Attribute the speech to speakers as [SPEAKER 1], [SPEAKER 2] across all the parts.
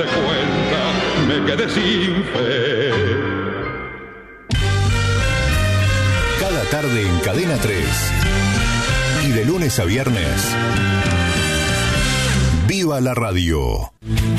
[SPEAKER 1] de cuenta me quedé sin fe.
[SPEAKER 2] Cada tarde en Cadena 3 y de lunes a viernes, ¡viva la radio!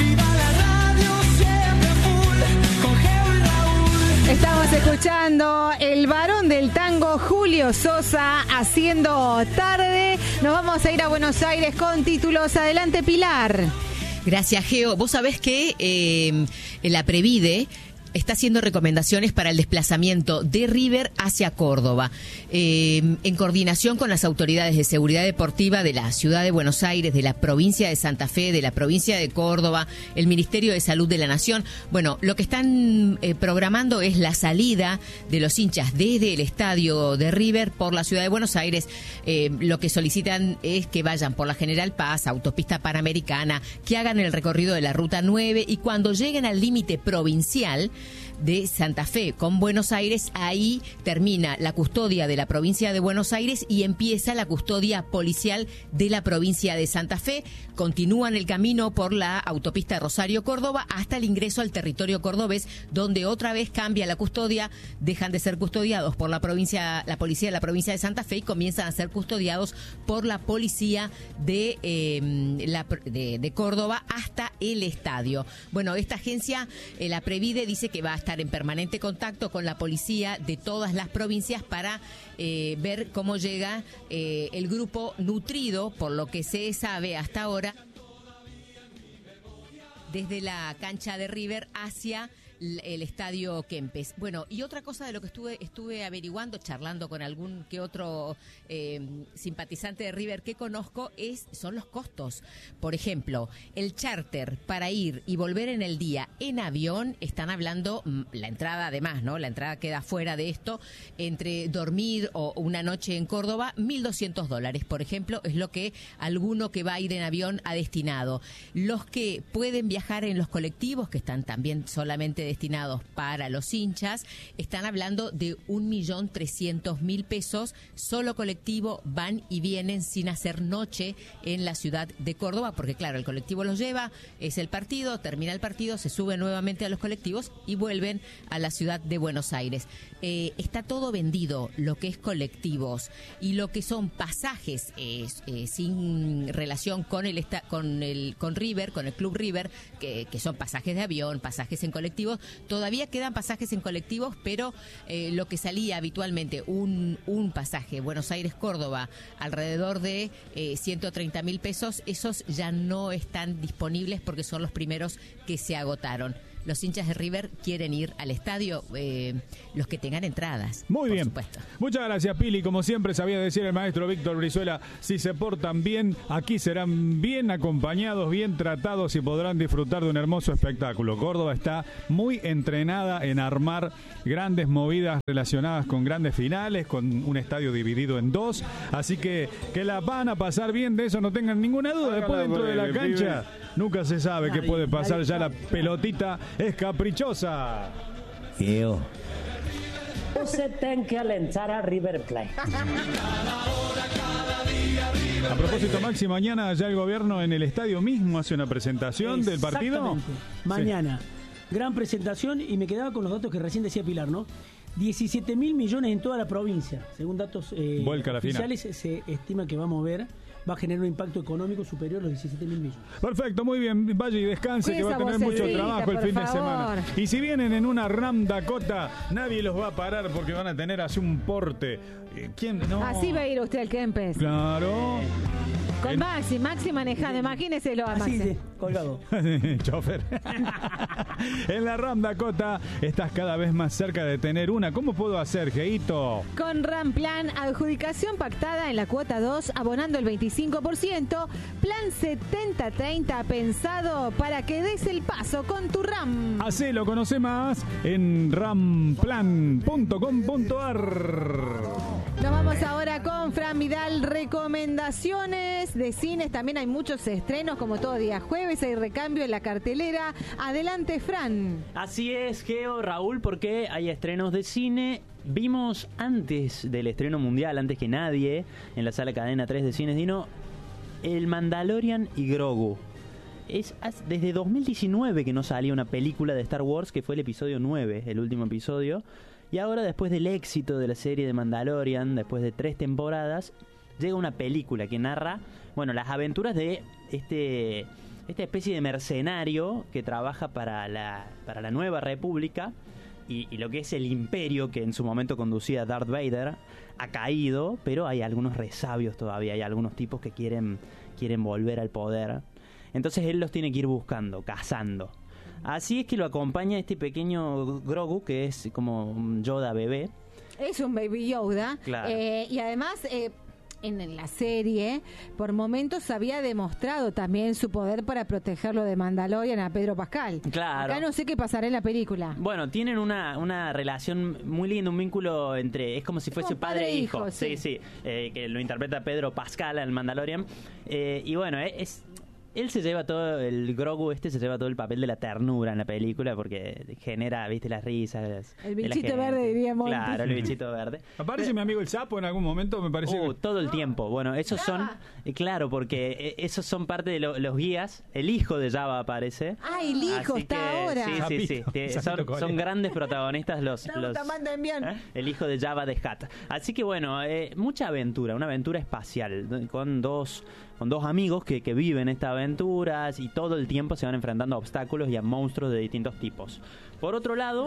[SPEAKER 3] Estamos escuchando el varón del tango, Julio Sosa, haciendo tarde. Nos vamos a ir a Buenos Aires con títulos. Adelante, Pilar.
[SPEAKER 4] Gracias, Geo. Vos sabés que la Previde está haciendo recomendaciones para el desplazamiento de River hacia Córdoba, en coordinación con las autoridades de seguridad deportiva de la ciudad de Buenos Aires, de la provincia de Santa Fe, de la provincia de Córdoba, el Ministerio de Salud de la Nación. Bueno, lo que están programando es la salida de los hinchas desde el estadio de River por la ciudad de Buenos Aires. Lo que solicitan es que vayan por la General Paz, Autopista Panamericana, que hagan el recorrido de la Ruta 9 y cuando lleguen al límite provincial de Santa Fe con Buenos Aires, ahí termina la custodia de la provincia de Buenos Aires y empieza la custodia policial de la provincia de Santa Fe. Continúan el camino por la autopista Rosario-Córdoba hasta el ingreso al territorio cordobés, donde otra vez cambia la custodia, dejan de ser custodiados por la policía de la provincia de Santa Fe y comienzan a ser custodiados por la policía de Córdoba hasta el estadio. Bueno, esta agencia, la Previde, dice que va a estar en permanente contacto con la policía de todas las provincias para ver cómo llega el grupo nutrido, por lo que se sabe hasta ahora, desde la cancha de River hacia el estadio Kempes. Bueno, y otra cosa de lo que estuve averiguando, charlando con algún que otro simpatizante de River que conozco, son los costos. Por ejemplo, el charter para ir y volver en el día en avión, están hablando, la entrada además, ¿no? La entrada queda fuera de esto, entre dormir o una noche en Córdoba, $1.200, por ejemplo, es lo que alguno que va a ir en avión ha destinado. Los que pueden viajar en los colectivos, que están también solamente destinados para los hinchas, están hablando de $1.300.000, solo colectivo, van y vienen sin hacer noche en la ciudad de Córdoba, porque claro, el colectivo los lleva, es el partido, termina el partido, se suben nuevamente a los colectivos y vuelven a la ciudad de Buenos Aires. Está todo vendido, lo que es colectivos y lo que son pasajes sin relación con River, con el Club River, que son pasajes de avión, pasajes en colectivos. Todavía quedan pasajes en colectivos, pero lo que salía habitualmente, un pasaje Buenos Aires-Córdoba, alrededor de $130.000, esos ya no están disponibles porque son los primeros que se agotaron. Los hinchas de River quieren ir al estadio, los que tengan entradas.
[SPEAKER 5] Muy bien.
[SPEAKER 4] Supuesto.
[SPEAKER 5] Muchas gracias, Pili. Como siempre sabía decir el maestro Víctor Brizuela, si se portan bien, aquí serán bien acompañados, bien tratados y podrán disfrutar de un hermoso espectáculo. Córdoba está muy entrenada en armar grandes movidas relacionadas con grandes finales, con un estadio dividido en dos. Así que la van a pasar bien, de eso no tengan ninguna duda. Después dentro de la cancha nunca se sabe qué puede pasar. Ya la pelotita es caprichosa.
[SPEAKER 6] Geo, usted tiene que alentar a River Plate.
[SPEAKER 5] A propósito, Maxi, mañana ya el gobierno en el estadio mismo hace una presentación del partido.
[SPEAKER 7] Mañana. Sí. Gran presentación, y me quedaba con los datos que recién decía Pilar, ¿no? 17.000 millones en toda la provincia. Según datos oficiales, se estima que va a generar un impacto económico superior a los 17.000 millones.
[SPEAKER 5] Perfecto, muy bien. Vaya y descanse, que va a tener mucho trabajo el fin de semana. Y si vienen en una Ram Dakota, nadie los va a parar porque van a tener así un porte. ¿Quién? No.
[SPEAKER 3] Así va a ir usted al Kempes.
[SPEAKER 5] Claro.
[SPEAKER 3] Con Maxi manejando, imagínese a Maxi.
[SPEAKER 7] Así, colgado.
[SPEAKER 5] Chofer. En la Ram Dakota estás cada vez más cerca de tener una. ¿Cómo puedo hacer, Geito?
[SPEAKER 3] Con Ram Plan, adjudicación pactada en la cuota 2, abonando el 25%. Plan 70-30, pensado para que des el paso con tu Ram.
[SPEAKER 5] Hacelo, conoce más en ramplan.com.ar.
[SPEAKER 3] Nos vamos ahora con Fran Vidal. Recomendaciones de cines. También hay muchos estrenos, como todo día jueves. Hay recambio en la cartelera. Adelante, Fran.
[SPEAKER 8] Así es, Geo, Raúl, porque hay estrenos de cine. Vimos antes del estreno mundial, antes que nadie, en la sala Cadena 3 de Cines Dino, El Mandalorian y Grogu. Es desde 2019 que no salía una película de Star Wars, que fue el episodio 9, el último episodio. Y ahora, después del éxito de la serie de Mandalorian, después de 3 temporadas, llega una película que narra, bueno, las aventuras de esta especie de mercenario que trabaja para la Nueva República y lo que es el imperio que en su momento conducía Darth Vader ha caído, pero hay algunos resabios todavía, hay algunos tipos que quieren volver al poder. Entonces él los tiene que ir buscando, cazando. Así es que lo acompaña este pequeño Grogu, que es como un Yoda bebé.
[SPEAKER 3] Es un Baby Yoda.
[SPEAKER 8] Claro.
[SPEAKER 3] Y además, en la serie, por momentos había demostrado también su poder para protegerlo de Mandalorian a Pedro Pascal.
[SPEAKER 8] Claro.
[SPEAKER 3] Acá no sé qué pasará en la película.
[SPEAKER 8] Bueno, tienen una relación muy linda, un vínculo entre... Es como si fuese padre e hijo. Sí. Que lo interpreta Pedro Pascal al Mandalorian. Y bueno, él se lleva todo, el Grogu se lleva todo el papel de la ternura en la película porque genera, viste, las risas.
[SPEAKER 3] El bichito verde, diría Monty.
[SPEAKER 8] Claro, el bichito verde.
[SPEAKER 5] ¿Aparece mi amigo el sapo en algún momento? Me parece.
[SPEAKER 8] Todo el tiempo. Bueno, esos son, claro, porque esos son parte de los guías. El hijo de Jabba aparece.
[SPEAKER 3] Ah, el hijo está ahora.
[SPEAKER 8] Sí. Son grandes protagonistas los el hijo de Jabba the Hutt. Así que bueno, mucha aventura, una aventura espacial con dos amigos que viven esta aventura y todo el tiempo se van enfrentando a obstáculos y a monstruos de distintos tipos. Por otro lado,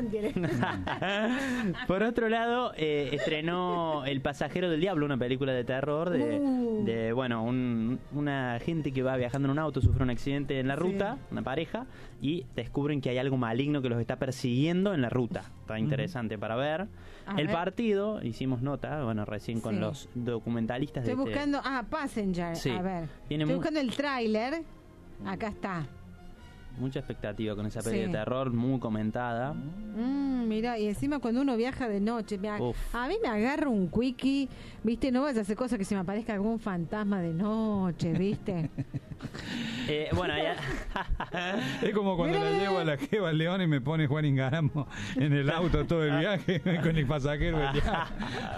[SPEAKER 8] estrenó El pasajero del diablo, una película de terror de bueno, una gente que va viajando en un auto, sufre un accidente en la ruta, una pareja, y descubren que hay algo maligno que los está persiguiendo en la ruta. Está interesante para ver. El partido, hicimos nota, bueno, recién con los documentalistas.
[SPEAKER 3] Estoy buscando, Passenger, a ver. Estoy buscando el tráiler, acá está.
[SPEAKER 8] Mucha expectativa con esa peli de terror, muy comentada.
[SPEAKER 3] Mira, y encima cuando uno viaja de noche, a mí me agarra un quickie, ¿viste? No vayas a hacer cosas que se me aparezca algún fantasma de noche, ¿viste?
[SPEAKER 8] Bueno, ya...
[SPEAKER 5] Es como cuando la llevo a la Jeva al León y me pone Juan Ingaramo en el auto todo el viaje con el pasajero del viaje.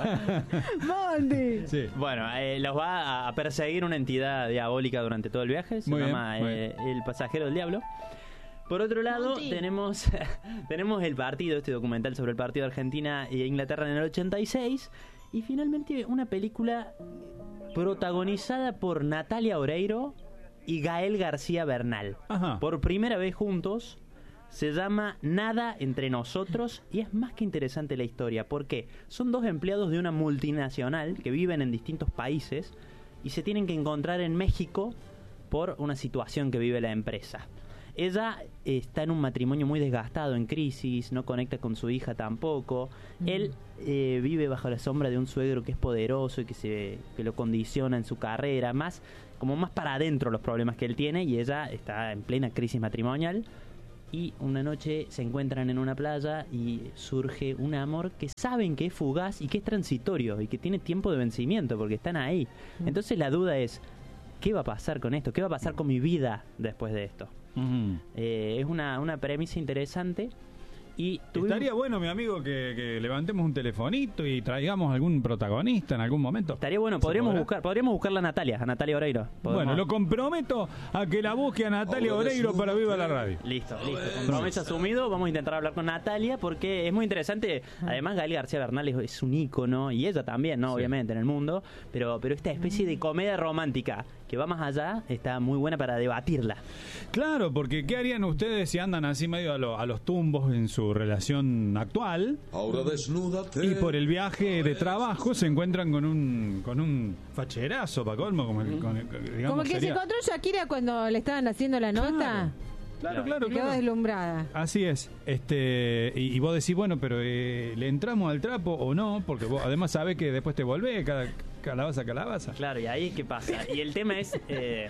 [SPEAKER 3] ¡Monty!
[SPEAKER 5] Sí.
[SPEAKER 8] Bueno, los va a perseguir una entidad diabólica durante todo el viaje. Se llama El pasajero del diablo. Por otro lado, tenemos el partido, este documental sobre el partido de Argentina e Inglaterra en el 86. Y finalmente una película protagonizada por Natalia Oreiro y Gael García Bernal. Ajá. Por primera vez juntos. Se llama Nada entre nosotros y es más que interesante la historia. ¿Por qué? Son dos empleados de una multinacional que viven en distintos países y se tienen que encontrar en México por una situación que vive la empresa. Ella está en un matrimonio muy desgastado, en crisis, no conecta con su hija tampoco. Él vive bajo la sombra de un suegro que es poderoso y que lo condiciona en su carrera, más para adentro los problemas que él tiene, y ella está en plena crisis matrimonial. Y una noche se encuentran en una playa y surge un amor que saben que es fugaz y que es transitorio y que tiene tiempo de vencimiento porque están ahí. Entonces la duda es, ¿qué va a pasar con esto? ¿Qué va a pasar con mi vida después de esto? Es una premisa interesante. Y
[SPEAKER 5] estaría bueno, mi amigo, que levantemos un telefonito y traigamos algún protagonista en algún momento.
[SPEAKER 8] Estaría bueno, podríamos buscarla a Natalia Oreiro.
[SPEAKER 5] Bueno, lo comprometo a que la busque a Natalia Oreiro para Viva la Radio.
[SPEAKER 8] Listo. Compromiso asumido. Vamos a intentar hablar con Natalia porque es muy interesante. Además, Gael García Bernal es un ícono, y ella también, ¿no? Obviamente, en el mundo. Pero esta especie de comedia romántica que va más allá está muy buena para debatirla.
[SPEAKER 5] Claro, porque ¿qué harían ustedes si andan así medio a los tumbos en su relación actual?
[SPEAKER 1] Ahora desnúdate.
[SPEAKER 5] Y por el viaje de trabajo se encuentran con un facherazo, para colmo, como
[SPEAKER 3] que se encontró Shakira cuando le estaban haciendo la nota.
[SPEAKER 5] Claro.
[SPEAKER 3] Quedó deslumbrada.
[SPEAKER 5] Así es. Y vos decís, bueno, pero ¿le entramos al trapo o no? Porque vos además sabés que después te volvés calabaza.
[SPEAKER 8] Claro, y ahí ¿qué pasa? Y el tema es que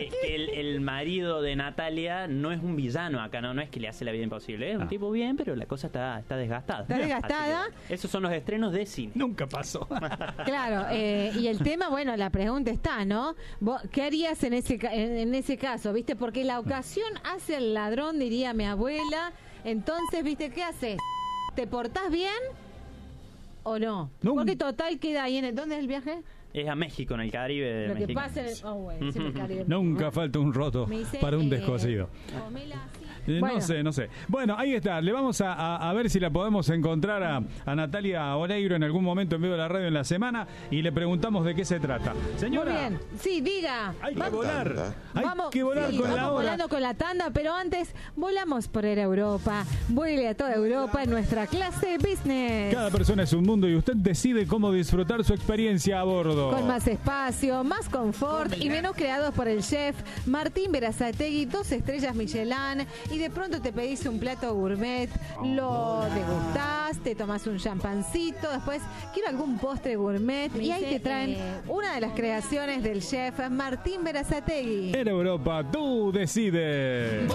[SPEAKER 8] el marido de Natalia no es un villano acá, no es que le hace la vida imposible, es un tipo bien, pero la cosa está desgastada.
[SPEAKER 3] Está desgastada.
[SPEAKER 8] Esos son los estrenos de cine.
[SPEAKER 5] Nunca pasó.
[SPEAKER 3] Claro, y el tema, bueno, la pregunta está, ¿no? ¿Vos qué harías en ese caso? ¿Viste? Porque la ocasión hace el ladrón, diría mi abuela. Entonces, ¿viste? ¿Qué haces? ¿Te portás bien o no? Porque total queda ahí ¿dónde es el viaje?
[SPEAKER 8] es a México, en el Caribe de
[SPEAKER 3] Lo que
[SPEAKER 8] México.
[SPEAKER 3] pasa en el Caribe.
[SPEAKER 5] Nunca falta un roto para un descosido.
[SPEAKER 3] Bueno.
[SPEAKER 5] No sé. Bueno, ahí está. Le vamos a ver si la podemos encontrar a Natalia Oreiro en algún momento en vivo de la radio en la semana y le preguntamos de qué se trata. Señora.
[SPEAKER 3] Muy bien. Sí, diga.
[SPEAKER 5] Hay que volar.
[SPEAKER 3] Vamos,
[SPEAKER 5] Hay que volar con la hora.
[SPEAKER 3] Volando con la tanda, pero antes volamos por Air Europa. Vuele a toda Europa en nuestra clase business.
[SPEAKER 5] Cada persona es un mundo y usted decide cómo disfrutar su experiencia a bordo.
[SPEAKER 3] Con más espacio, más confort y menús creados por el chef Martín Berazategui, 2 estrellas Michelin, y de pronto te pedís un plato gourmet, lo degustás, te tomás un champancito, después quiero algún postre gourmet y ahí te traen una de las creaciones del chef Martín Berazategui.
[SPEAKER 5] En Europa, tú decides.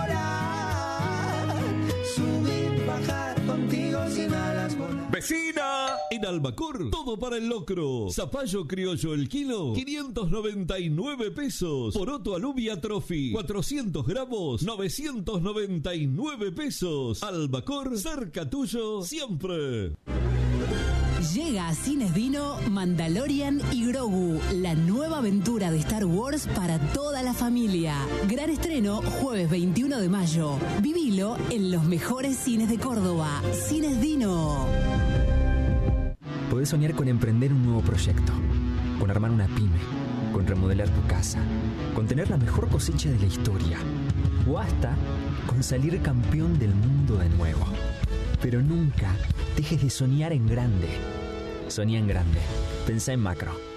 [SPEAKER 9] Subir, bajar contigo sin alas.
[SPEAKER 10] ¡Vecina! En Albacor, todo para el locro. Zapallo criollo el kilo, 599 pesos. Poroto alubia trophy, 400 gramos, 999 pesos. Albacor, cerca tuyo, siempre.
[SPEAKER 11] Llega a Cines Dino Mandalorian y Grogu, la nueva aventura de Star Wars para toda la familia. Gran estreno jueves 21 de mayo. Vivilo en los mejores cines de Córdoba. Cines Dino.
[SPEAKER 12] Podés soñar con emprender un nuevo proyecto, con armar una pyme, con remodelar tu casa, con tener la mejor cosecha de la historia o hasta con salir campeón del mundo de nuevo. Pero nunca dejes de soñar en grande. Soñá en grande. Pensá en macro.